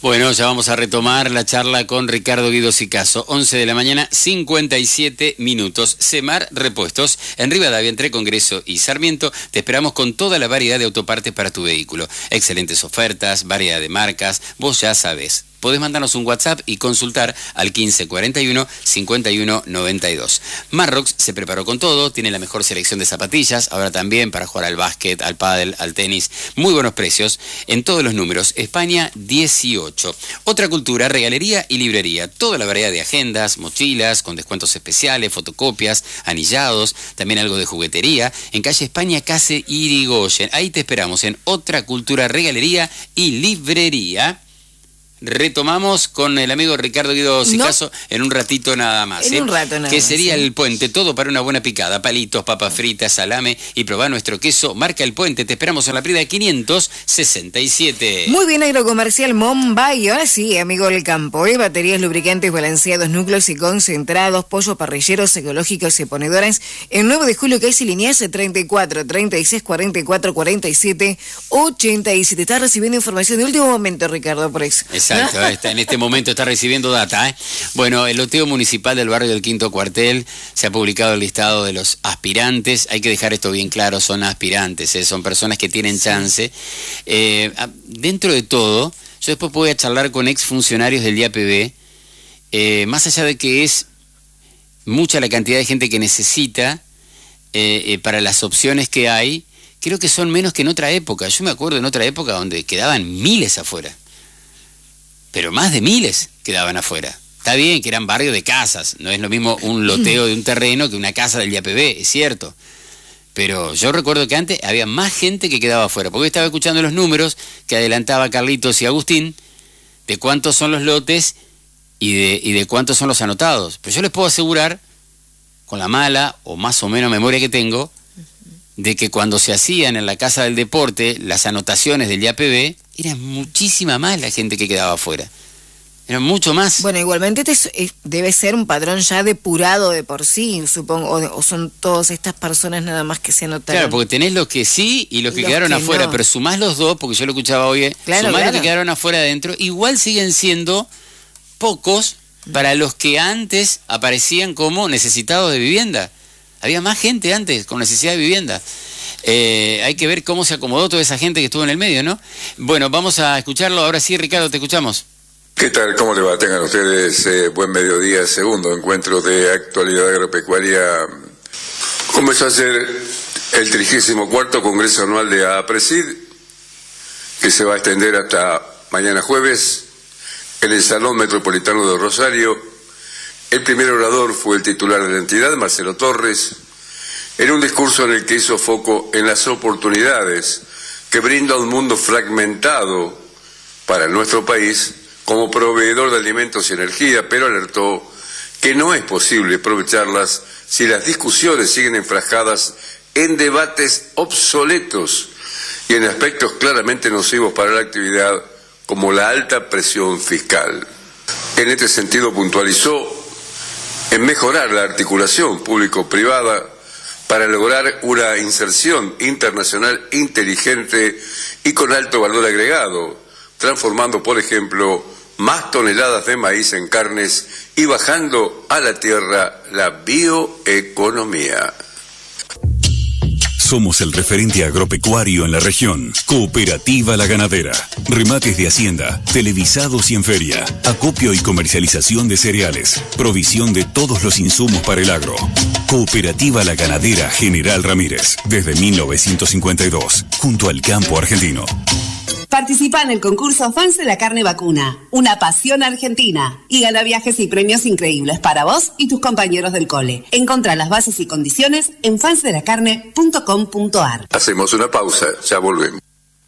Bueno, ya vamos a retomar la charla con Ricardo Guido Sicaso. 11 de la mañana, 57 minutos. Semar Repuestos, en Rivadavia, entre Congreso y Sarmiento. Te esperamos con toda la variedad de autopartes para tu vehículo. Excelentes ofertas, variedad de marcas, vos ya sabés. Podés mandarnos un WhatsApp y consultar al 1541 51 92. Marrox se preparó con todo, tiene la mejor selección de zapatillas, ahora también para jugar al básquet, al pádel, al tenis. Muy buenos precios en todos los números. España 18. Otra Cultura, regalería y librería. Toda la variedad de agendas, mochilas, con descuentos especiales, fotocopias, anillados, también algo de juguetería. En calle España, Case Irigoyen. Ahí te esperamos en Otra Cultura, regalería y librería. Retomamos con el amigo Ricardo Guido Sicaso en un ratito nada más. En un rato nada más. Que sería el puente, todo para una buena picada. Palitos, papas fritas, salame y probar nuestro queso. Marca el puente, te esperamos en la Prida 567. Muy bien, Agrocomercial Mombay. Ahora sí, amigo del campo. Baterías, lubricantes, balanceados, núcleos y concentrados, pollo parrilleros, ecológicos y ponedoras. El 9 de julio, Casi Liniers, 34, 36, 44, 47, 87. Estás recibiendo información de último momento, Ricardo, por eso. Exacto, en este momento está recibiendo data. Bueno, el loteo municipal del barrio del Quinto Cuartel, se ha publicado el listado de los aspirantes. Hay que dejar esto bien claro, son aspirantes, son personas que tienen chance. Dentro de todo, yo después voy a charlar con exfuncionarios del IAPB, más allá de que es mucha la cantidad de gente que necesita para las opciones que hay, creo que son menos que en otra época. Yo me acuerdo en otra época donde quedaban miles afuera. Pero más de miles quedaban afuera. Está bien que eran barrios de casas, no es lo mismo un loteo de un terreno que una casa del IAPB, es cierto. Pero yo recuerdo que antes había más gente que quedaba afuera, porque estaba escuchando los números que adelantaba Carlitos y Agustín, de cuántos son los lotes y de cuántos son los anotados. Pero yo les puedo asegurar, con la mala o más o menos memoria que tengo, de que cuando se hacían en la Casa del Deporte las anotaciones del IAPB, era muchísima más la gente que quedaba afuera. Era mucho más. Bueno, igualmente debe ser un padrón ya depurado de por sí, supongo, o son todas estas personas nada más que se anotaron. Claro, porque tenés los que sí y los que quedaron que afuera, no. Pero sumás los dos, porque yo lo escuchaba hoy, sumás los que quedaron afuera adentro, igual siguen siendo pocos para los que antes aparecían como necesitados de vivienda. Había más gente antes con necesidad de vivienda. Hay que ver cómo se acomodó toda esa gente que estuvo en el medio, ¿no? Bueno, vamos a escucharlo. Ahora sí, Ricardo, te escuchamos. ¿Qué tal? ¿Cómo le va? Tengan ustedes buen mediodía. Segundo encuentro de actualidad agropecuaria. Comenzó a ser el 34º Congreso Anual de APRESID, que se va a extender hasta mañana jueves en el Salón Metropolitano de Rosario. El primer orador fue el titular de la entidad, Marcelo Torres, en un discurso en el que hizo foco en las oportunidades que brinda un mundo fragmentado para nuestro país como proveedor de alimentos y energía, pero alertó que no es posible aprovecharlas si las discusiones siguen enfrascadas en debates obsoletos y en aspectos claramente nocivos para la actividad, como la alta presión fiscal. En este sentido puntualizó en mejorar la articulación público-privada para lograr una inserción internacional inteligente y con alto valor agregado, transformando, por ejemplo, más toneladas de maíz en carnes y bajando a la tierra la bioeconomía. Somos el referente agropecuario en la región. Cooperativa La Ganadera. Remates de hacienda, televisados y en feria. Acopio y comercialización de cereales. Provisión de todos los insumos para el agro. Cooperativa La Ganadera General Ramírez. Desde 1952. Junto al campo argentino. Participa en el concurso Fans de la Carne Vacuna, una pasión argentina, y gana viajes y premios increíbles para vos y tus compañeros del cole. Encontrá las bases y condiciones en fansdelacarne.com.ar. Hacemos una pausa, ya volvemos.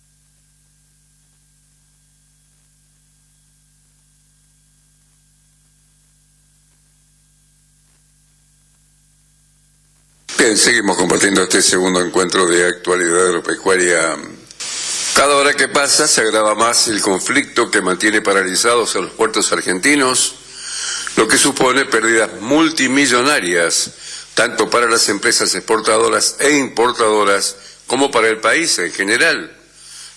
Bien, seguimos compartiendo este segundo encuentro de actualidad agropecuaria. Cada hora que pasa se agrava más el conflicto que mantiene paralizados a los puertos argentinos, lo que supone pérdidas multimillonarias, tanto para las empresas exportadoras e importadoras como para el país en general.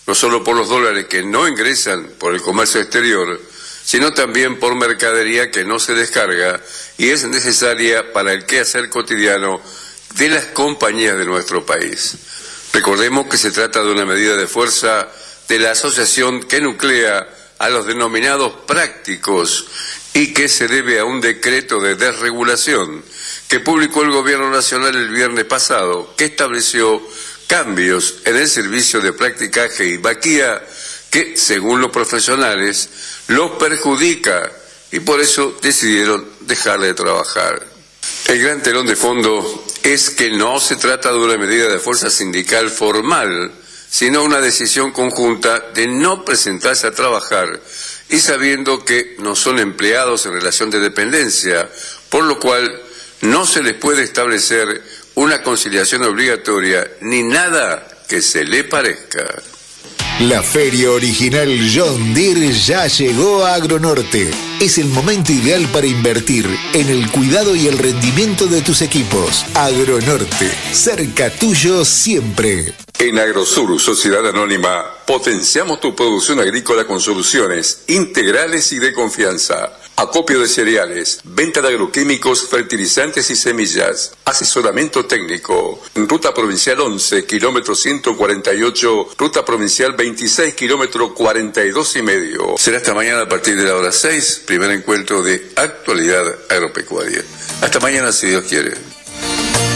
no solo por los dólares que no ingresan por el comercio exterior, sino también por mercadería que no se descarga y es necesaria para el quehacer cotidiano de las compañías de nuestro país. Recordemos que se trata de una medida de fuerza de la asociación que nuclea a los denominados prácticos y que se debe a un decreto de desregulación que publicó el Gobierno Nacional el viernes pasado, que estableció cambios en el servicio de practicaje y vaquía que, según los profesionales, los perjudica y por eso decidieron dejar de trabajar. El gran telón de fondo es que no se trata de una medida de fuerza sindical formal, sino una decisión conjunta de no presentarse a trabajar y sabiendo que no son empleados en relación de dependencia, por lo cual no se les puede establecer una conciliación obligatoria ni nada que se le parezca. La feria original John Deere ya llegó a Agronorte. Es el momento ideal para invertir en el cuidado y el rendimiento de tus equipos. Agronorte, cerca tuyo siempre. En Agrosur, Sociedad Anónima, potenciamos tu producción agrícola con soluciones integrales y de confianza. Acopio de cereales, venta de agroquímicos, fertilizantes y semillas, asesoramiento técnico. Ruta Provincial 11, kilómetro 148, Ruta Provincial 26, kilómetro 42,5. Será esta mañana a partir de la hora 6, primer encuentro de actualidad agropecuaria. Hasta mañana si Dios quiere.